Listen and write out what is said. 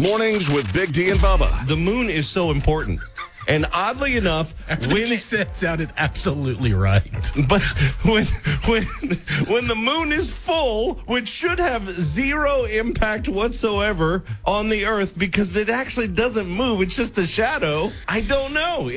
Mornings with Big D and Bubba. The moon is so important. And oddly enough, When he said sounded absolutely right. but when the moon is full, which should have zero impact whatsoever on the Earth because it actually doesn't move, it's just a shadow. I don't know.